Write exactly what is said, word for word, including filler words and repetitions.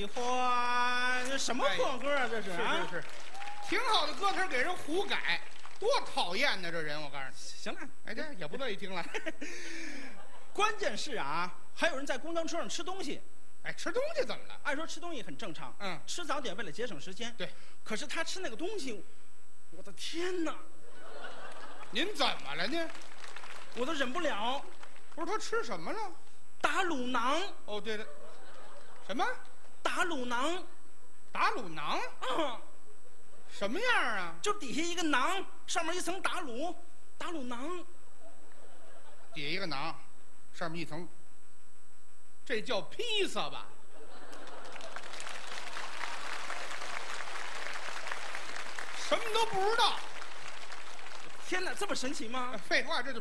欢，这什么破歌啊？这是啊， 是是是，挺好的歌词给人胡改，多讨厌呢！这人，我告诉你。 行了， 哎，这也不乐意听了。 关键是啊，还有人在公交车上吃东西。 哎，吃东西怎么了？ 按说吃东西很正常， 嗯， 吃早点为了节省时间。 对， 可是他吃那个东西，我的天哪！ 您怎么了呢？ 我都忍不了。 不是他吃什么了？ 打卤囊。 哦，对了，什么？ 打卤囊。 打卤囊？ 嗯， 什么样啊？ 就底下一个馕，上面一层打卤，打卤囊。 底下一个馕，上面一层。这叫披萨吧？什么都不知道。 天哪，这么神奇吗？ 废话，这就。